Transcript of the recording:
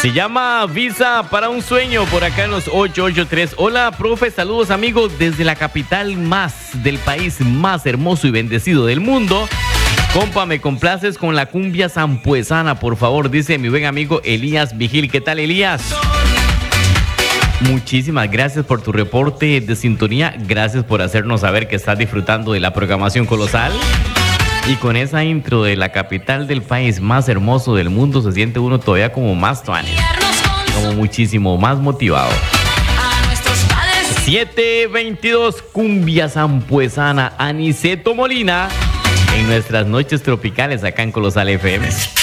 Se llama Visa para un sueño por acá en los 883. Hola, profe, saludos amigos desde la capital del país más hermoso y bendecido del mundo. Compa, me complaces con la cumbia sampuesana, por favor, dice mi buen amigo Elías Vigil. ¿Qué tal, Elías? Muchísimas gracias por tu reporte de sintonía. Gracias por hacernos saber que estás disfrutando de la programación colosal. Y con esa intro de la capital del país más hermoso del mundo, se siente uno todavía como más tuanes, como muchísimo más motivado. 7:22, cumbia sampuesana, Aniceto Molina, en nuestras noches tropicales acá en Colosal FM.